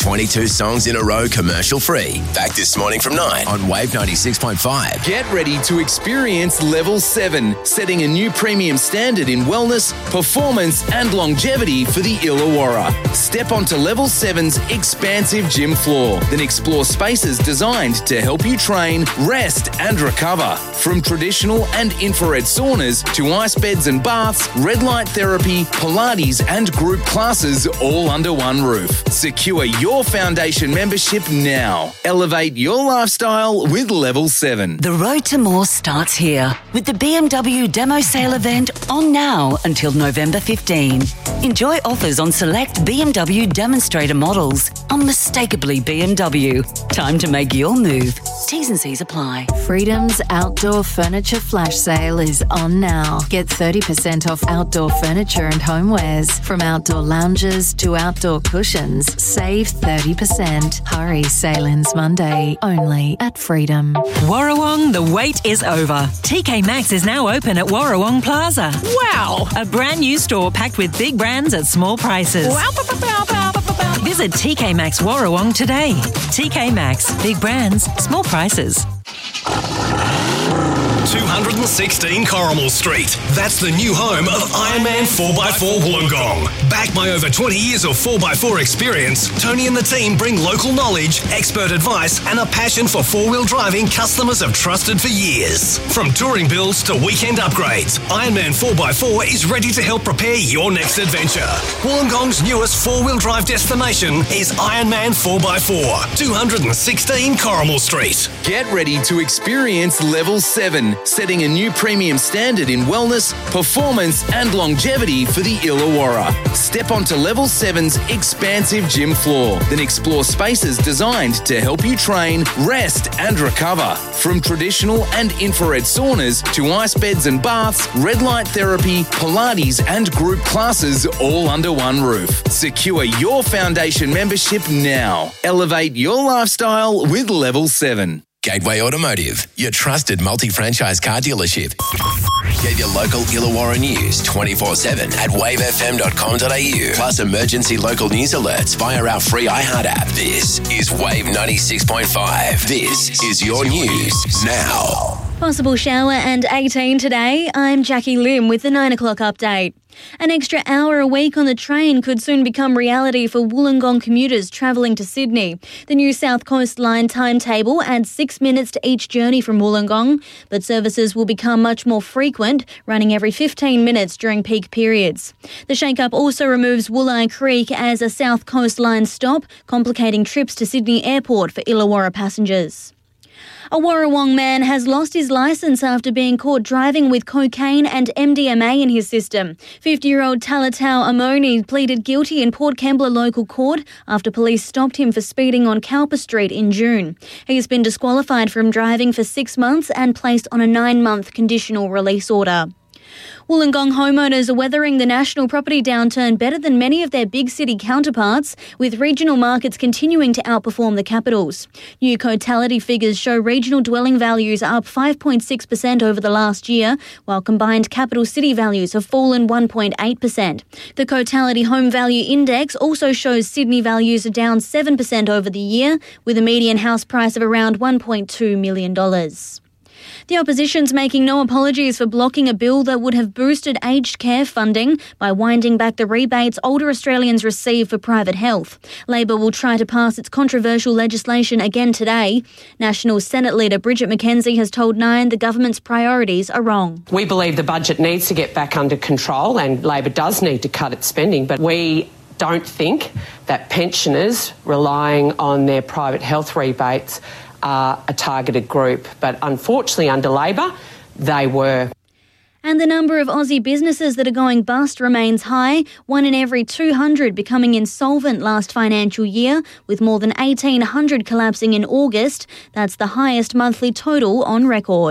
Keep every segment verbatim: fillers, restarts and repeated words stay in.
twenty-two songs in a row commercial free. Back this morning from nine on Wave ninety-six point five. Get ready to experience Level seven, setting a new premium standard in wellness, performance and longevity for the Illawarra. Step onto Level seven's expansive gym floor, then explore spaces designed to help you train, rest and recover. From traditional and infrared saunas to ice beds and baths, red light therapy, Pilates and group classes all under one roof. Secure your foundation membership now. Elevate your lifestyle with Level seven. The road to more starts here with the B M W Demo Sale event on now until November fifteenth. Enjoy offers on select B M W demonstrator models. Unmistakably B M W. Time to make your move. T's and C's apply. Freedom's Outdoor Furniture Flash Sale is on now. Get thirty percent off outdoor furniture and homewares. From outdoor lounges to outdoor cushions, save thirty percent. Hurry, sale ends Monday, only at Freedom. Warrawong, the wait is over. T K Maxx is now open at Warrawong Plaza. Wow! A brand new store packed with big brands at small prices. Wow! Visit T K Maxx Warrawong today. T K Maxx, big brands, small prices. two hundred sixteen Corrimal Street. That's the new home of Ironman four by four Wollongong. Backed by over twenty years of four by four experience, Tony and the team bring local knowledge, expert advice and a passion for four-wheel driving customers have trusted for years. From touring builds to weekend upgrades, Ironman four by four is ready to help prepare your next adventure. Wollongong's newest four-wheel drive destination is Ironman four by four, two hundred sixteen Corrimal Street. Get ready to experience Level seven, setting a new premium standard in wellness, performance and longevity for the Illawarra. Step onto Level seven's expansive gym floor, then explore spaces designed to help you train, rest and recover. From traditional and infrared saunas to ice beds and baths, red light therapy, Pilates and group classes all under one roof. Secure your foundation membership now. Elevate your lifestyle with Level seven. Gateway Automotive, your trusted multi-franchise car dealership. Get your local Illawarra news twenty-four seven at wave f m dot com dot a u. Plus emergency local news alerts via our free iHeart app. This is Wave ninety-six point five. This is your news now. Possible shower and eighteen today. I'm Jackie Lim with the nine o'clock update. An extra hour a week on the train could soon become reality for Wollongong commuters travelling to Sydney. The new South Coast Line timetable adds six minutes to each journey from Wollongong, but services will become much more frequent, running every fifteen minutes during peak periods. The shake-up also removes Woolai Creek as a South Coast Line stop, complicating trips to Sydney Airport for Illawarra passengers. A Warrawong man has lost his licence after being caught driving with cocaine and M D M A in his system. fifty-year-old Talatau Amoni pleaded guilty in Port Kembla local court after police stopped him for speeding on Cowper Street in June. He's been disqualified from driving for six months and placed on a nine-month conditional release order. Wollongong homeowners are weathering the national property downturn better than many of their big city counterparts, with regional markets continuing to outperform the capitals. New Cotality figures show regional dwelling values are up five point six percent over the last year, while combined capital city values have fallen one point eight percent. The Cotality Home Value Index also shows Sydney values are down seven percent over the year, with a median house price of around one point two million dollars. The opposition's making no apologies for blocking a bill that would have boosted aged care funding by winding back the rebates older Australians receive for private health. Labor will try to pass its controversial legislation again today. National Senate Leader Bridget McKenzie has told Nine the government's priorities are wrong. We believe the budget needs to get back under control and Labor does need to cut its spending, but we don't think that pensioners relying on their private health rebates are a targeted group, but unfortunately under Labor, they were. And the number of Aussie businesses that are going bust remains high, one in every two hundred becoming insolvent last financial year, with more than eighteen hundred collapsing in August. That's the highest monthly total on record.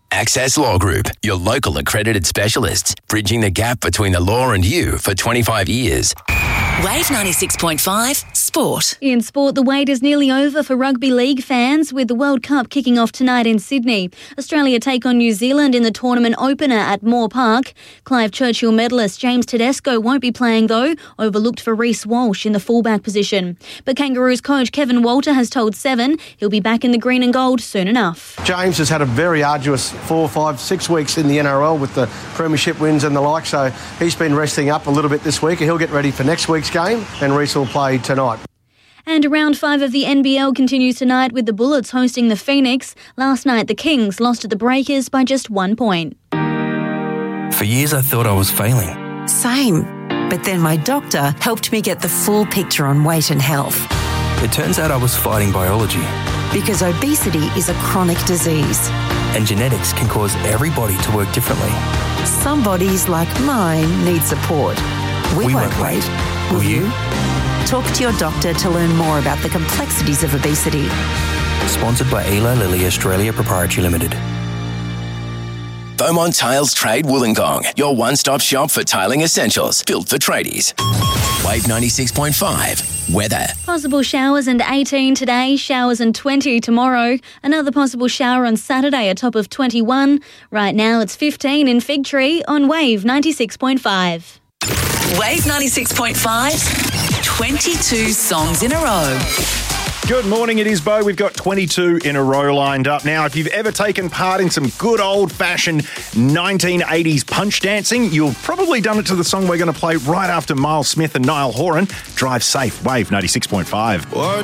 Access Law Group, your local accredited specialists, bridging the gap between the law and you for twenty-five years. Wave ninety-six point five Sport. In sport, the wait is nearly over for rugby league fans with the World Cup kicking off tonight in Sydney. Australia take on New Zealand in the tournament opener at Moore Park. Clive Churchill medalist James Tedesco won't be playing though, overlooked for Reece Walsh in the fullback position. But Kangaroos coach Kevin Walter has told Seven he'll be back in the green and gold soon enough. James has had a very arduous four, five, six weeks in the N R L with the premiership wins and the like, so he's been resting up a little bit this week and he'll get ready for next week's game, and Reece will play tonight. And round five of the N B L continues tonight with the Bullets hosting the Phoenix. Last night, the Kings lost to the Breakers by just one point. For years, I thought I was failing. Same. But then my doctor helped me get the full picture on weight and health. It turns out I was fighting biology. Because obesity is a chronic disease. And genetics can cause every body to work differently. Some bodies, like mine, need support. We, we won't, won't wait. wait. Will you? Talk to your doctor to learn more about the complexities of obesity. Sponsored by Eli Lilly Australia Proprietary Limited. Beaumont Tiles Trade Wollongong, your one-stop shop for tiling essentials, built for tradies. Wave ninety-six point five, weather. Possible showers and eighteen today, showers and twenty tomorrow. Another possible shower on Saturday, a top of twenty-one. Right now it's fifteen in Fig Tree on Wave ninety-six point five. Wave ninety-six point five, twenty-two songs in a row. Good morning, it is Bo. We've got twenty-two in a row lined up. Now, if you've ever taken part in some good old-fashioned nineteen eighties punch dancing, you've probably done it to the song we're going to play right after Miles Smith and Niall Horan. Drive safe, Wave ninety-six point five.